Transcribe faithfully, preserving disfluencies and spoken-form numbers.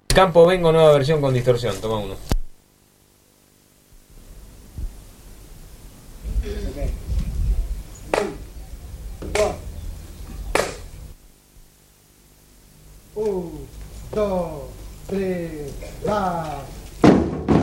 Campo Vengo, nueva versión con distorsión. Toma uno. Okay. Un, dos, tres, va.